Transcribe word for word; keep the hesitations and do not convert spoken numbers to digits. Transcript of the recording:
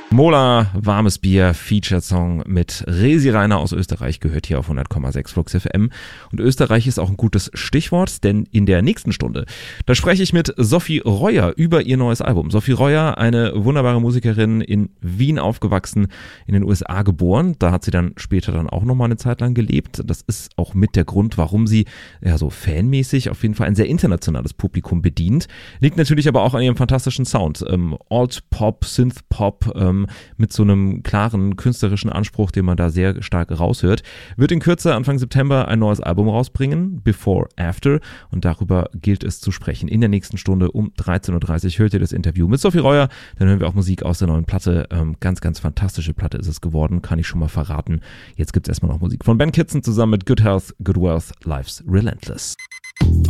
Mola, warmes Bier, Feature-Song mit Resi Rainer aus Österreich, gehört hier auf hundert Komma sechs Flux F M. Und Österreich ist auch ein gutes Stichwort, denn in der nächsten Stunde, da spreche ich mit Sophie Reuer über ihr neues Album. Sophie Reuer, eine wunderbare Musikerin, in Wien aufgewachsen, in den U S A geboren. Da hat sie dann später dann auch nochmal eine Zeit lang gelebt. Das ist auch mit der Grund, warum sie ja so fanmäßig auf jeden Fall ein sehr internationales Publikum bedient. Liegt natürlich aber auch an ihrem fantastischen Sound. Ähm, Alt-Pop, Synth-Pop, ähm, mit so einem klaren künstlerischen Anspruch, den man da sehr stark raushört. Wird in Kürze Anfang September ein neues Album rausbringen, Before After, und darüber gilt es zu sprechen. In der nächsten Stunde um dreizehn Uhr dreißig hört ihr das Interview mit Sophie Reuer, dann hören wir auch Musik aus der neuen Platte. Ähm, ganz, ganz fantastische Platte ist es geworden, kann ich schon mal verraten. Jetzt gibt's erstmal noch Musik von Ben Kitson zusammen mit Good Health, Good Wealth, Life's Relentless.